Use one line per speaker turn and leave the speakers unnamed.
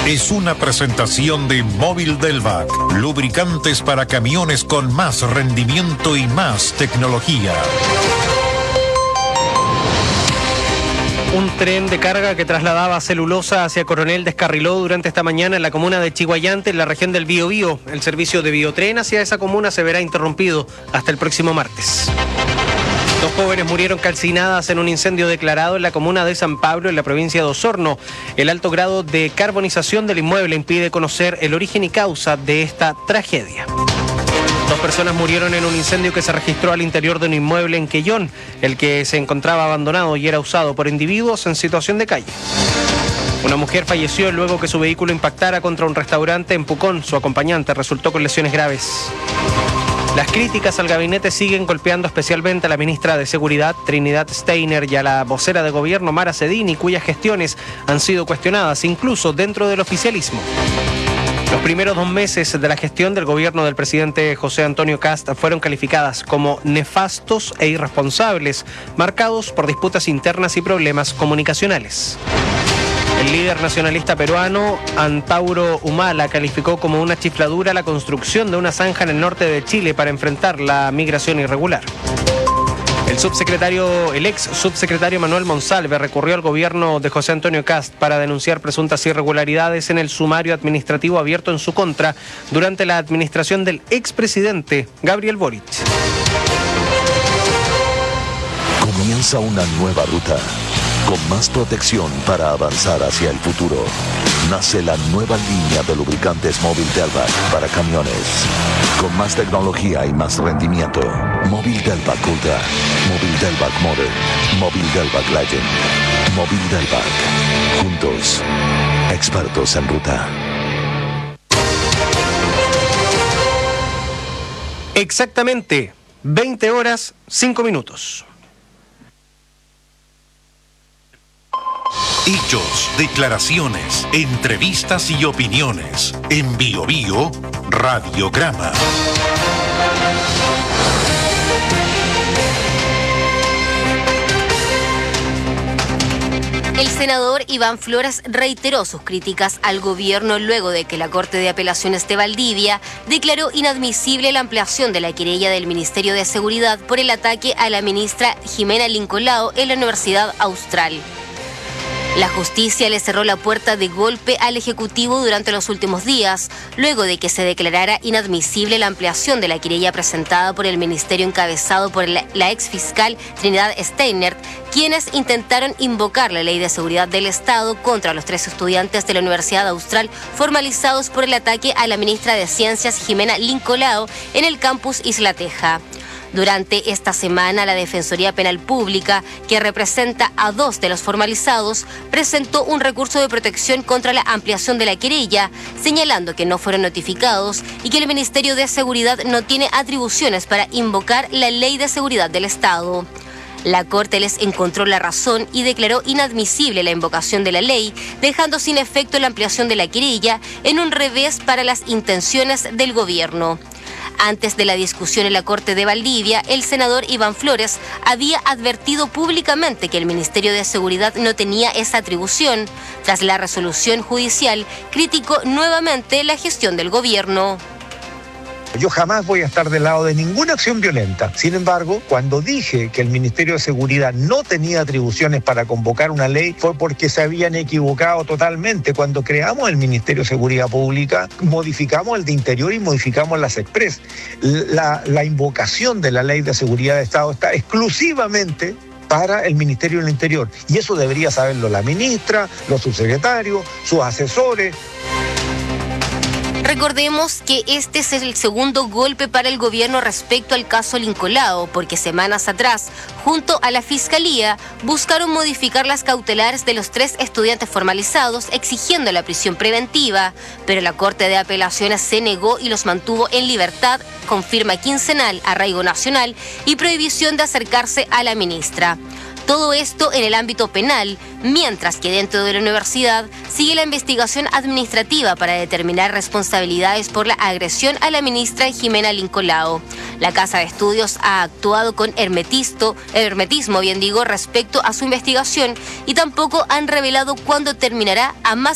Es una presentación de Móvil Delvac, lubricantes para camiones con más rendimiento y más tecnología.
Un tren de carga que trasladaba celulosa hacia Coronel descarriló durante esta mañana en la comuna de Chiguayante, en la región del Biobío. El servicio de biotren hacia esa comuna se verá interrumpido hasta el próximo martes. 2 jóvenes murieron calcinadas en un incendio declarado en la comuna de San Pablo, en la provincia de Osorno. El alto grado de carbonización del inmueble impide conocer el origen y causa de esta tragedia. 2 personas murieron en un incendio que se registró al interior de un inmueble en Quellón, el que se encontraba abandonado y era usado por individuos en situación de calle. Una mujer falleció luego que su vehículo impactara contra un restaurante en Pucón. Su acompañante resultó con lesiones graves. Las críticas al gabinete siguen golpeando especialmente a la ministra de Seguridad, Trinidad Steiner, y a la vocera de gobierno, Mara Cedini, cuyas gestiones han sido cuestionadas, incluso dentro del oficialismo. Los primeros 2 meses de la gestión del gobierno del presidente José Antonio Kast fueron calificadas como nefastos e irresponsables, marcados por disputas internas y problemas comunicacionales. El líder nacionalista peruano, Antauro Humala, calificó como una chifladura la construcción de una zanja en el norte de Chile para enfrentar la migración irregular. El ex subsecretario Manuel Monsalve recurrió al gobierno de José Antonio Kast para denunciar presuntas irregularidades en el sumario administrativo abierto en su contra durante la administración del expresidente Gabriel Boric.
Comienza una nueva ruta, con más protección para avanzar hacia el futuro. Nace la nueva línea de lubricantes Móvil Delvac para camiones. Con más tecnología y más rendimiento. Móvil Delvac Ultra, Móvil Delvac Modern, Móvil Delvac Legend, Móvil Delvac. Juntos, expertos en ruta.
Exactamente 20 horas 5 minutos.
Hechos, declaraciones, entrevistas y opiniones. En Biobío, Radiograma.
El senador Iván Flores reiteró sus críticas al gobierno luego de que la Corte de Apelaciones de Valdivia declaró inadmisible la ampliación de la querella del Ministerio de Seguridad por el ataque a la ministra Jimena Lincolao en la Universidad Austral. La justicia le cerró la puerta de golpe al Ejecutivo durante los últimos días, luego de que se declarara inadmisible la ampliación de la querella presentada por el ministerio encabezado por la exfiscal Trinidad Steiner, quienes intentaron invocar la Ley de Seguridad del Estado contra los 3 estudiantes de la Universidad Austral formalizados por el ataque a la ministra de Ciencias Jimena Lincolao en el campus Isla Teja. Durante esta semana, la Defensoría Penal Pública, que representa a 2 de los formalizados, presentó un recurso de protección contra la ampliación de la querella, señalando que no fueron notificados y que el Ministerio de Seguridad no tiene atribuciones para invocar la Ley de Seguridad del Estado. La Corte les encontró la razón y declaró inadmisible la invocación de la ley, dejando sin efecto la ampliación de la querella en un revés para las intenciones del gobierno. Antes de la discusión en la Corte de Valdivia, el senador Iván Flores había advertido públicamente que el Ministerio de Seguridad no tenía esa atribución. Tras la resolución judicial, criticó nuevamente la gestión del gobierno.
Yo jamás voy a estar del lado de ninguna acción violenta. Sin embargo, cuando dije que el Ministerio de Seguridad no tenía atribuciones para convocar una ley, fue porque se habían equivocado totalmente. Cuando creamos el Ministerio de Seguridad Pública, modificamos el de Interior y modificamos las Express. La invocación de la Ley de Seguridad de Estado está exclusivamente para el Ministerio del Interior. Y eso debería saberlo la ministra, los subsecretarios, sus asesores.
Recordemos que este es el segundo golpe para el gobierno respecto al caso Lincolao, porque semanas atrás, junto a la Fiscalía, buscaron modificar las cautelares de los 3 estudiantes formalizados exigiendo la prisión preventiva, pero la Corte de Apelaciones se negó y los mantuvo en libertad con firma quincenal, arraigo nacional y prohibición de acercarse a la ministra. Todo esto en el ámbito penal, mientras que dentro de la universidad sigue la investigación administrativa para determinar responsabilidades por la agresión a la ministra Jimena Lincolao. La Casa de Estudios ha actuado con hermetismo, respecto a su investigación y tampoco han revelado cuándo terminará a más